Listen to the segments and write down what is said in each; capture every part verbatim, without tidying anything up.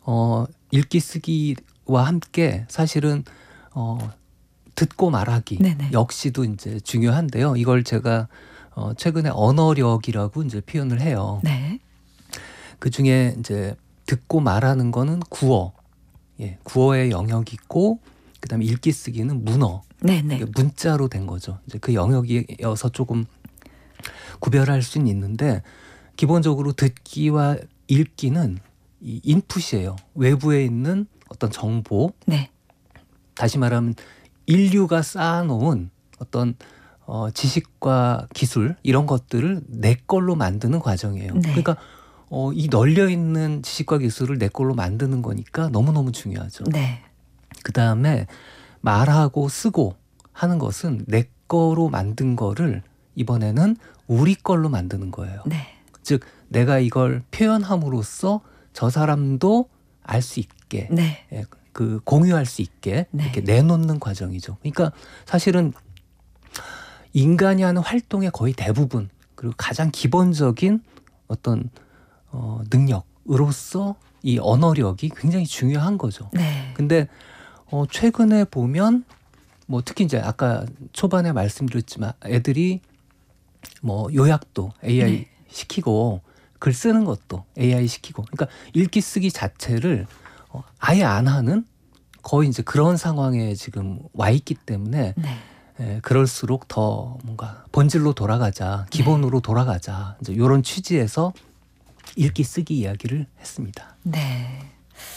어, 읽기 쓰기와 함께 사실은 어, 듣고 말하기 네네. 역시도 이제 중요한데요. 이걸 제가 어, 최근에 언어력이라고 이제 표현을 해요. 네. 그 중에 이제 듣고 말하는 거는 구어, 예, 구어의 영역이 있고, 그다음에 읽기 쓰기는 문어, 네네. 그러니까 문자로 된 거죠. 이제 그 영역이어서 조금 구별할 수는 있는데, 기본적으로 듣기와 읽기는 이 인풋이에요. 외부에 있는 어떤 정보, 네. 다시 말하면 인류가 쌓아놓은 어떤 어, 지식과 기술 이런 것들을 내 걸로 만드는 과정이에요. 네. 그러니까 어, 이 널려 있는 지식과 기술을 내 걸로 만드는 거니까 너무너무 중요하죠. 네. 그 다음에 말하고 쓰고 하는 것은 내 거로 만든 거를 이번에는 우리 걸로 만드는 거예요. 네. 즉 내가 이걸 표현함으로써 저 사람도 알 수 있게, 네. 예, 그 공유할 수 있게 네. 이렇게 내놓는 과정이죠. 그러니까 사실은 인간이 하는 활동의 거의 대부분, 그리고 가장 기본적인 어떤 어, 능력으로서 이 언어력이 굉장히 중요한 거죠. 네. 근데 어, 최근에 보면 뭐 특히 이제 아까 초반에 말씀드렸지만 애들이 뭐 요약도 에이아이 네. 시키고 글 쓰는 것도 에이아이 시키고, 그러니까 읽기 쓰기 자체를 어, 아예 안 하는 거의 이제 그런 상황에 지금 와 있기 때문에 네. 예, 그럴수록 더 뭔가 본질로 돌아가자, 기본으로 돌아가자, 이제 이런 취지에서 읽기 쓰기 이야기를 했습니다. 네.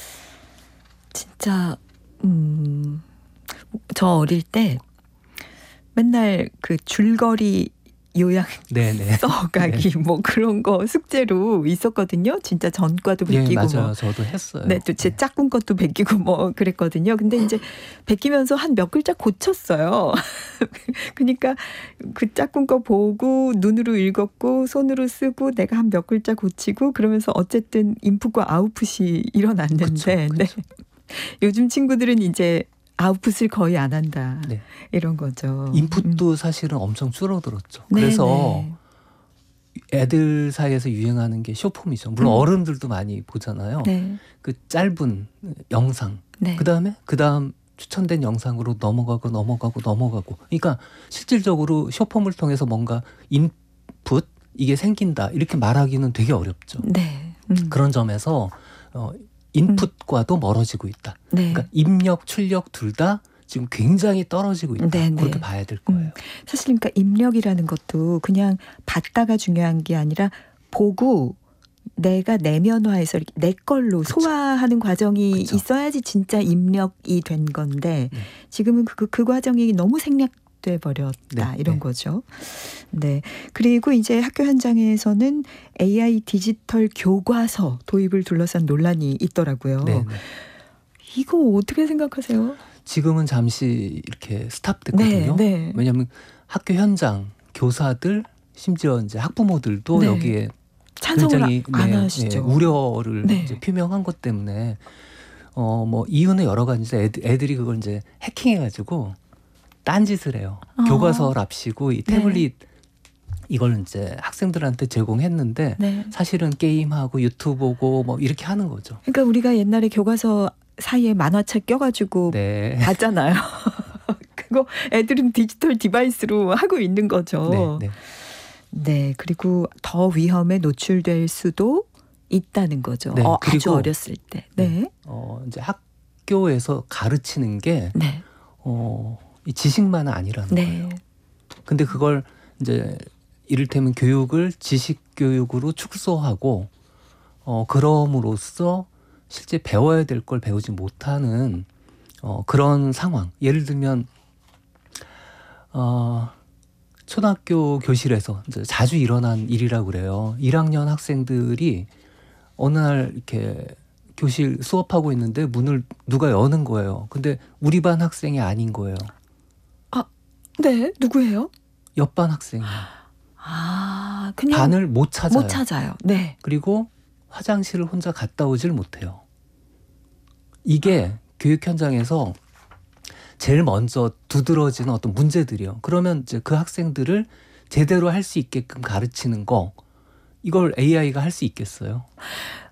진짜 음, 저 어릴 때 맨날 그 줄거리 요약 네네. 써가기 네. 뭐 그런 거 숙제로 있었거든요. 진짜 전과도 예, 베끼고 맞아요. 뭐. 저도 했어요. 네, 또 제 짝꿍 것도 베끼고 뭐 그랬거든요. 근데 이제 베끼면서 한 몇 글자 고쳤어요. 그러니까 그 짝꿍 거 보고 눈으로 읽었고 손으로 쓰고 내가 한 몇 글자 고치고 그러면서 어쨌든 인풋과 아웃풋이 일어났는데 그쵸, 그쵸. 네. 요즘 친구들은 이제 아웃풋을 거의 안 한다. 네. 이런 거죠. 인풋도 사실은 엄청 줄어들었죠. 네, 그래서 네. 애들 사이에서 유행하는 게 쇼폼이죠. 물론 음. 어른들도 많이 보잖아요. 네. 그 짧은 영상. 네. 그다음에 그다음 추천된 영상으로 넘어가고 넘어가고 넘어가고. 그러니까 실질적으로 쇼폼을 통해서 뭔가 인풋 이게 생긴다 이렇게 말하기는 되게 어렵죠. 네. 음. 그런 점에서 어, 인풋과도 멀어지고 있다. 네. 그러니까 입력, 출력 둘 다 지금 굉장히 떨어지고 있다. 네, 네. 그렇게 봐야 될 거예요. 음. 사실 그러니까 입력이라는 것도 그냥 봤다가 중요한 게 아니라 보고 내가 내면화해서 이렇게 내 걸로 그쵸. 소화하는 과정이 그쵸. 있어야지 진짜 입력이 된 건데 네. 지금은 그, 그 과정이 너무 생략돼 버렸다. 네, 이런 네. 거죠. 네. 그리고 이제 학교 현장에서는 에이아이 디지털 교과서 도입을 둘러싼 논란이 있더라고요. 네, 네. 이거 어떻게 생각하세요? 지금은 잠시 이렇게 스탑됐거든요. 네, 네. 왜냐하면 학교 현장 교사들 심지어 이제 학부모들도 네. 여기에 찬성을 굉장히 안 네, 하시죠. 네, 우려를 네. 이제 표명한 것 때문에 어 뭐 이유는 여러 가지인데 애들, 애들이 그걸 이제 해킹해가지고 딴짓을 해요. 어. 교과서랍시고 이 태블릿 이걸 이제 학생들한테 제공했는데 네. 사실은 게임하고 유튜브 보고 뭐 이렇게 하는 거죠. 그러니까 우리가 옛날에 교과서 사이에 만화책 껴가지고 네. 봤잖아요. 그거 애들은 디지털 디바이스로 하고 있는 거죠. 네, 네. 네, 그리고 더 위험에 노출될 수도 있다는 거죠. 네, 어, 아주 그리고 어렸을 때. 네. 어 이제 학교에서 가르치는 게 네. 어, 이 지식만은 아니라는 네. 거예요. 근데 그걸 이제 이를테면 교육을 지식 교육으로 축소하고 어, 그럼으로써 실제 배워야 될 걸 배우지 못하는 어, 그런 상황. 예를 들면 어, 초등학교 교실에서 이제 자주 일어난 일이라고 그래요. 일 학년 학생들이 어느 날 이렇게 교실 수업하고 있는데 문을 누가 여는 거예요. 근데 우리 반 학생이 아닌 거예요. 아, 네. 누구예요? 옆반 학생이에요. 아, 그냥 반을 못 찾아요. 못 찾아요. 네. 그리고 화장실을 혼자 갔다 오질 못해요. 이게 교육 현장에서 제일 먼저 두드러지는 어떤 문제들이요. 그러면 이제 그 학생들을 제대로 할 수 있게끔 가르치는 거, 이걸 에이아이가 할 수 있겠어요?